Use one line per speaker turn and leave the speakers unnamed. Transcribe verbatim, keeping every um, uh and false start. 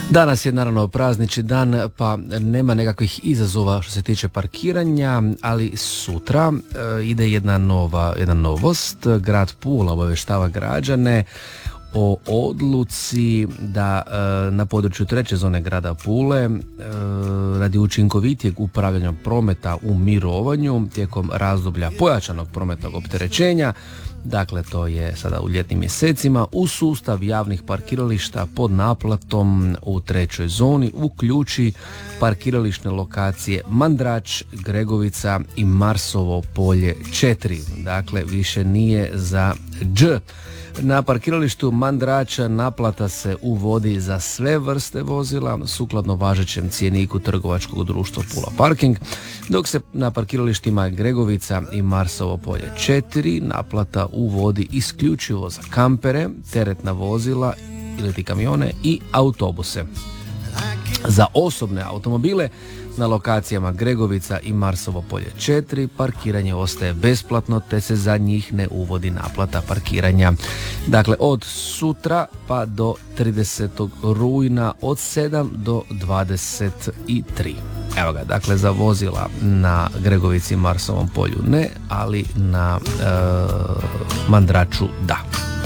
Danas je naravno praznični dan, pa nema nekakvih izazova što se tiče parkiranja, ali sutra e, ide jedna nova, jedna novost. Grad Pula obavještava građane o odluci da e, na području treće zone grada Pule e, radi učinkovitijeg upravljanja prometa u mirovanju tijekom razdoblja pojačanog prometnog opterećenja, dakle to je sada u ljetnim mjesecima, u sustav javnih parkirališta pod naplatom u trećoj zoni uključi parkirališne lokacije Mandrač, Gregovica i Marsovo polje četiri. Dakle, više nije za dž. Na parkiralištu Mandrača naplata se uvodi za sve vrste vozila sukladno važećem cjeniku trgovačkog društva Pula Parking, dok se na parkiralištima Gregovica i Marsovo polje četiri naplata uvodi isključivo za kampere, teretna vozila ili ti kamione i autobuse. Za osobne automobile na lokacijama Gregovica i Marsovo polje četiri parkiranje ostaje besplatno te se za njih ne uvodi naplata parkiranja. Dakle, od sutra pa do tridesetog rujna od sedam do dvadeset tri. Evo ga, dakle za vozila na Gregovici i Marsovom polju ne, ali na e, Mandraču da.